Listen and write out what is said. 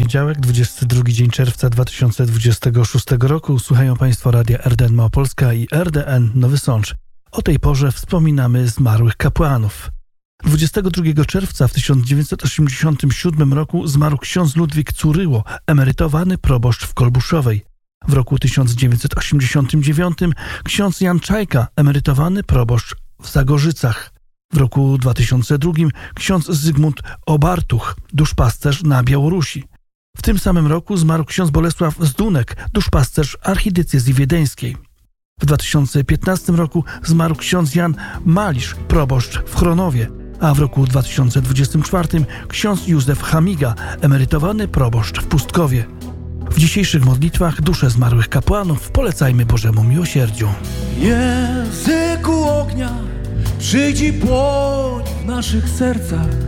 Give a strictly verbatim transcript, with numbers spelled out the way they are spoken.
poniedziałek, dwudziesty drugi dzień czerwca dwa tysiące dwudziestego szóstego roku. Słuchają Państwo radia R D N Małopolska i R D N Nowy Sącz. O tej porze wspominamy zmarłych kapłanów. dwudziestego drugiego czerwca w tysiąc dziewięćset osiemdziesiątym siódmym roku zmarł ksiądz Ludwik Curyło, emerytowany proboszcz w Kolbuszowej. W roku tysiąc dziewięćset osiemdziesiątym dziewiątym ksiądz Jan Czajka, emerytowany proboszcz w Zagorzycach. W roku dwa tysiące drugim ksiądz Zygmunt Obartuch, duszpasterz na Białorusi. W tym samym roku zmarł ksiądz Bolesław Zdunek, duszpasterz archidiecezji wiedeńskiej. W dwa tysiące piętnastym roku zmarł ksiądz Jan Malisz, proboszcz w Chronowie, a w roku dwa tysiące dwudziestym czwartym ksiądz Józef Hamiga, emerytowany proboszcz w Pustkowie. W dzisiejszych modlitwach dusze zmarłych kapłanów polecajmy Bożemu miłosierdziu. Języku ognia, przyjdź i płoń w naszych sercach.